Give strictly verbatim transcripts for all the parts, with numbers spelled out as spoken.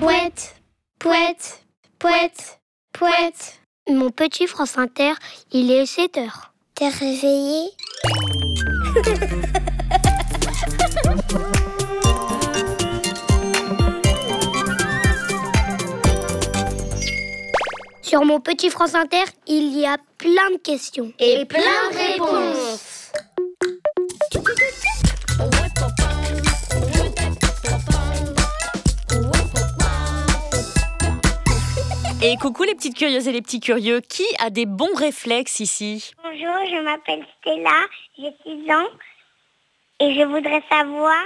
Pouette, pouette, pouette, pouette. Mon petit France Inter, il est sept heures. T'es réveillé? Sur mon petit France Inter, il y a plein de questions. Et plein de réponses. Et coucou les petites curieuses et les petits curieux, qui a des bons réflexes ici? Bonjour, je m'appelle Stella, j'ai six ans et je voudrais savoir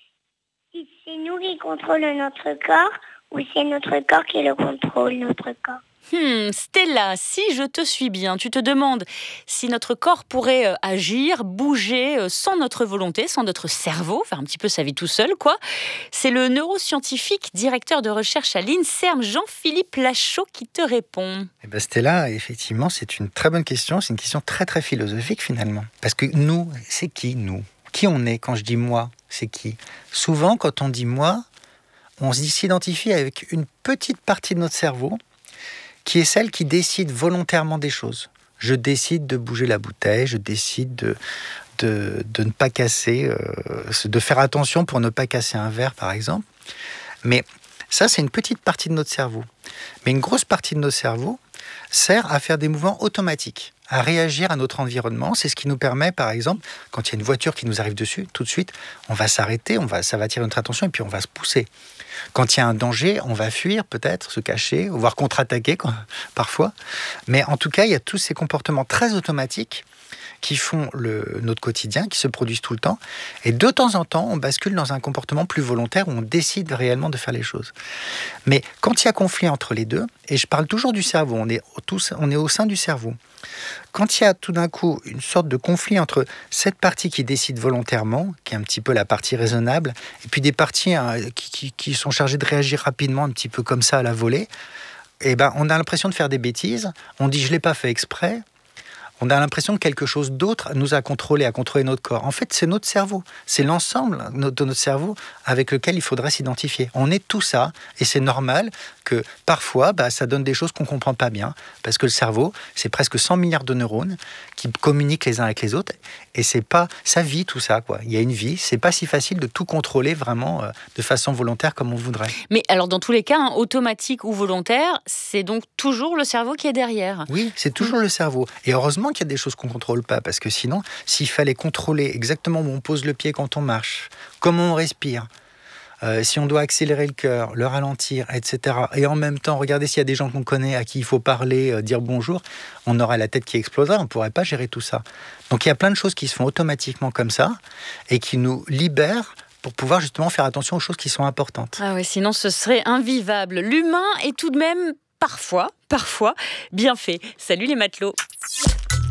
si c'est nous qui contrôlons notre corps ou c'est notre corps qui le contrôle, notre corps. Hmm, Stella, si je te suis bien, tu te demandes si notre corps pourrait euh, agir, bouger euh, sans notre volonté, sans notre cerveau, faire un petit peu sa vie tout seul, quoi. C'est le neuroscientifique, directeur de recherche à l'INSERM, Jean-Philippe Lachaud, qui te répond. Eh ben Stella, effectivement, c'est une très bonne question. C'est une question très très philosophique finalement. Parce que nous, c'est qui nous? Qui on est? Quand je dis moi, c'est qui? Souvent, quand on dit moi, on s'identifie avec une petite partie de notre cerveau qui est celle qui décide volontairement des choses. Je décide de bouger la bouteille, je décide de, de, de ne pas casser, euh, de faire attention pour ne pas casser un verre, par exemple. Mais ça, c'est une petite partie de notre cerveau. Mais une grosse partie de notre cerveau sert à faire des mouvements automatiques, à réagir à notre environnement. C'est ce qui nous permet, par exemple, quand il y a une voiture qui nous arrive dessus, tout de suite, on va s'arrêter, on va, ça va attirer notre attention et puis on va se pousser. Quand il y a un danger, on va fuir peut-être, se cacher, voire contre-attaquer quoi, parfois. Mais en tout cas, il y a tous ces comportements très automatiques qui font le, notre quotidien, qui se produisent tout le temps. Et de temps en temps, on bascule dans un comportement plus volontaire où on décide réellement de faire les choses. Mais quand il y a conflit entre les deux, et je parle toujours du cerveau, on est, tous, on est au sein du cerveau. Quand il y a tout d'un coup une sorte de conflit entre cette partie qui décide volontairement, qui est un petit peu la partie raisonnable, et puis des parties hein, qui, qui, qui sont chargées de réagir rapidement, un petit peu comme ça à la volée, eh ben, on a l'impression de faire des bêtises, on dit « je ne l'ai pas fait exprès », on a l'impression que quelque chose d'autre nous a contrôlé, a contrôlé notre corps. En fait, c'est notre cerveau. C'est l'ensemble de notre cerveau avec lequel il faudrait s'identifier. On est tout ça, et c'est normal que parfois, bah, ça donne des choses qu'on ne comprend pas bien, parce que le cerveau, c'est presque cent milliards de neurones qui communiquent les uns avec les autres, et c'est pas sa vie, tout ça, quoi. Il y a une vie, c'est pas si facile de tout contrôler vraiment euh, de façon volontaire comme on voudrait. Mais alors, dans tous les cas, hein, automatique ou volontaire, c'est donc toujours le cerveau qui est derrière. Oui, c'est toujours le cerveau. Et heureusement qu'il y a des choses qu'on ne contrôle pas, parce que sinon, s'il fallait contrôler exactement où on pose le pied quand on marche, comment on respire, euh, si on doit accélérer le cœur, le ralentir, et cetera, et en même temps, regarder s'il y a des gens qu'on connaît à qui il faut parler, euh, dire bonjour, on aurait la tête qui exploserait, on ne pourrait pas gérer tout ça. Donc il y a plein de choses qui se font automatiquement comme ça, et qui nous libèrent pour pouvoir justement faire attention aux choses qui sont importantes. Ah ouais, sinon ce serait invivable. L'humain est tout de même parfois, parfois bien fait. Salut les matelots.